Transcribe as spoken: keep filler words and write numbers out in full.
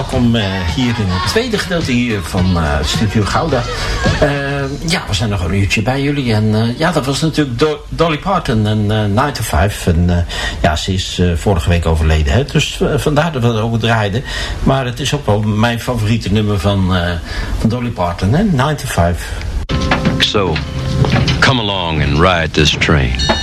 welkom uh, hier in het tweede gedeelte hier van uh, Studio Gouda. Uh, ja, we zijn nog een uurtje bij jullie. En uh, ja, dat was natuurlijk Do- Dolly Parton en uh, nine to five. En uh, ja, ze is uh, vorige week overleden. Hè? Dus uh, vandaar dat we het ook draaiden. Maar het is ook wel mijn favoriete nummer van, uh, van Dolly Parton, hè? nine to five. So, come along and ride this train.